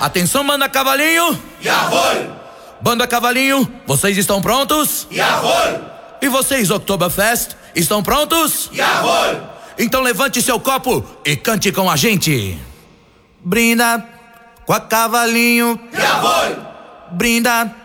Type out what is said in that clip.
Atenção, banda Cavalinho. Jawohl! Banda Cavalinho, vocês estão prontos? Jawohl! E vocês, Oktoberfest, estão prontos? Jawohl! Então levante seu copo e cante com a gente. Brinda com a Cavalinho. Jawohl! Brinda